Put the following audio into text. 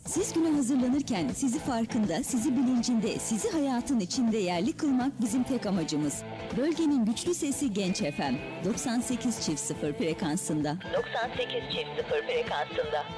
Siz güne hazırlanırken sizi farkında, sizi bilincinde, sizi hayatın içinde yerli kılmak bizim tek amacımız. Bölgenin güçlü sesi Genç FM 98.0 frekansında. 98.0 frekansında.